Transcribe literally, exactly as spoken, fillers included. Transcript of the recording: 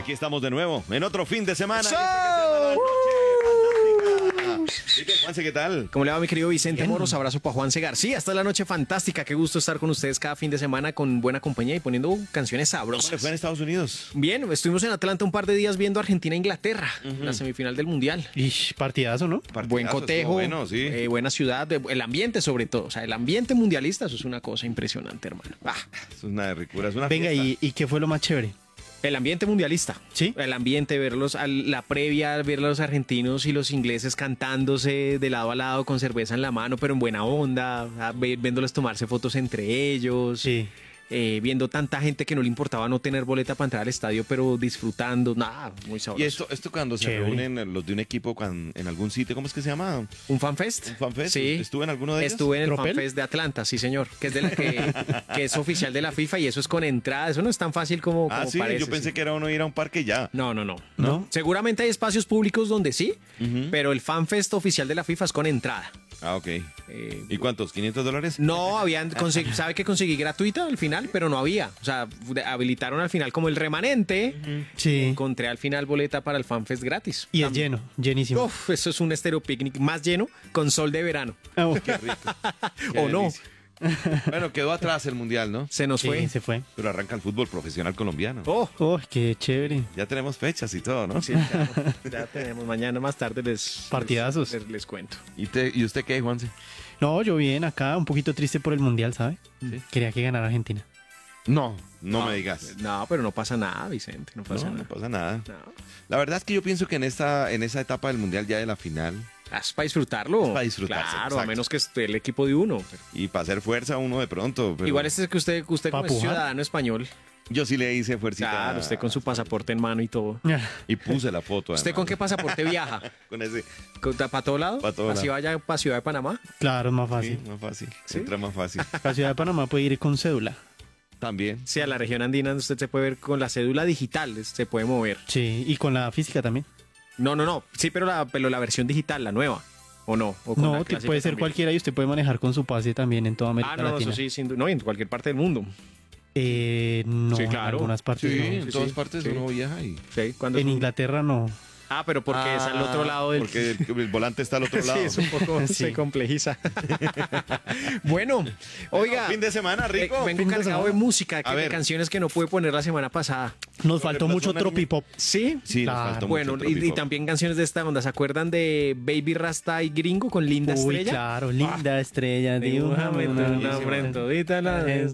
Aquí estamos de nuevo, en otro fin de semana. ¡So! Dice, Juanse, ¿qué tal? ¿Cómo le va, mi querido Vicente Moros? Abrazo para Juanse García. Esta es la noche fantástica. Qué gusto estar con ustedes cada fin de semana con buena compañía y poniendo canciones ¿Cómo le sabrosas. fue en Estados Unidos? Bien, estuvimos en Atlanta un par de días viendo Argentina-Inglaterra, uh-huh. la semifinal del Mundial. Ish, partidazo, ¿no? Partidazo, Buen cotejo, bueno, sí. eh, buena ciudad, el ambiente sobre todo. O sea, el ambiente mundialista, eso es una cosa impresionante, hermano. Ah. Es una ricura, es una Venga, fiesta. ¿y, ¿y qué fue lo más chévere? El ambiente mundialista. ¿Sí? El ambiente, verlos, a la previa, ver a los argentinos y los ingleses cantándose de lado a lado con cerveza en la mano, pero en buena onda, viéndoles tomarse fotos entre ellos. Sí. Eh, viendo tanta gente que no le importaba no tener boleta para entrar al estadio, pero disfrutando, nada, muy sabroso. Y esto, esto cuando se Chévere. reúnen los de un equipo cuando, en algún sitio, ¿cómo es que se llama? ¿Un fanfest? ¿Un fanfest? Sí. ¿Estuve en alguno de ellos? Estuve en el ¿Tropel? fanfest de Atlanta, sí señor, que es de la que, que es oficial de la FIFA y eso es con entrada, eso no es tan fácil como, Ah, como sí, parece. yo pensé sí. que era uno ir a un parque y ya. No, no, no, ¿No? Seguramente hay espacios públicos donde sí, Ujú. pero el fanfest oficial de la FIFA es con entrada. Ah, ok. Eh, ¿Y cuántos? ¿quinientos dólares? No, habían consegui- sabe que conseguí gratuita al final, pero no había. O sea, de- habilitaron al final como el remanente. Sí. Encontré al final boleta para el FanFest gratis. Y es Tam- lleno, llenísimo. Uf, eso es un estéreo picnic más lleno con sol de verano. Ah, bueno. Qué rico. Qué O no, delicia. Bueno, quedó atrás el mundial, ¿no? se nos Sí, fue. se fue. Pero arranca el fútbol profesional colombiano. Oh, Oh, qué chévere. Ya tenemos fechas y todo, ¿no? sí, claro. Ya tenemos mañana más tarde les Partidazos. Les, les cuento. ¿Y, te- ¿Y usted qué, Juanse? No, yo bien acá, un poquito triste por el mundial, ¿sabe? Sí. Quería que ganara Argentina. No, no me digas. No, pero no pasa nada, Vicente, no pasa No, no nada. pasa nada. No. La verdad es que yo pienso que en esta, en esa etapa del mundial ya de la final Ah, Es para disfrutarlo. Es para disfrutarse, Claro, exacto. a menos que esté el equipo de uno. pero- y para hacer fuerza uno de pronto. pero Igual este es que usted, usted Pa' como es pujar. ciudadano español. Yo sí le hice fuercita. Claro, usted con su pasaporte en mano y todo. Y puse la foto. ¿Usted con qué pasaporte viaja? Con ese. ¿Para todo lado? Pa' todo Así lado. vaya para Ciudad de Panamá. Claro, es más Sí, fácil. más fácil. ¿Sí? Entra más fácil. La ciudad de Panamá puede ir con cédula. También. Sí, a la región andina usted se puede ver con la cédula digital, se puede mover. Sí, y con la física también. No, no, no. Sí, pero la, pero la versión digital, la nueva. ¿O no? ¿O con No, la te- clásica puede ser también? cualquiera y usted puede manejar con su pase también en toda América Ah, no, no, Latina. eso sí, sin du- no, en cualquier parte del mundo. Eh, no, Sí, en claro. algunas partes Sí, no. en sí, todas sí, partes sí. uno viaja y. Sí, cuando En Inglaterra no. Ah, pero porque es al Ah, otro lado del... Porque el, el volante está al otro lado. Sí, es un poco Sí. se complejiza. Bueno, oiga, Fin de semana, eh, rico. vengo fin de cargado de semana. música, que A de ver. canciones que no pude poner la semana pasada. Nos faltó Por mucho ejemplo, una tropipop. ¿Sí? Sí, nos Claro. faltó Bueno, mucho y, y tropipop. también canciones de esta onda. ¿Se acuerdan de Baby Rasta y Gringo con Linda Uy, Estrella? claro, linda estrella. Dibújame Dibújame tu una- nombre en todita la